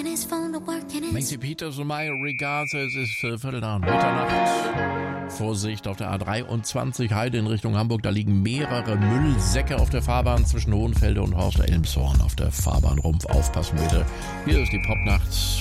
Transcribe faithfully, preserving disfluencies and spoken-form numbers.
Macy Peters und My Regards, es ist äh, Viertel nach Mitternacht. Vorsicht auf der A dreiundzwanzig Heide in Richtung Hamburg, da liegen mehrere Müllsäcke auf der Fahrbahn zwischen Hohenfelde und Horst Elmshorn auf der Fahrbahnrumpf. Aufpassen bitte. Hier ist die Popnacht